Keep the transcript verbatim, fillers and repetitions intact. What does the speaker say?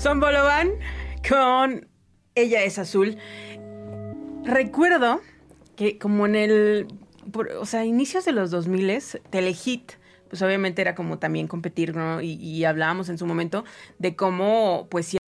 Son Bolovan con Ella es Azul. Recuerdo que como en el, por, o sea, inicios de los dos mil, Telehit, pues obviamente era como también competir, ¿no? Y, y hablábamos en su momento de cómo, pues,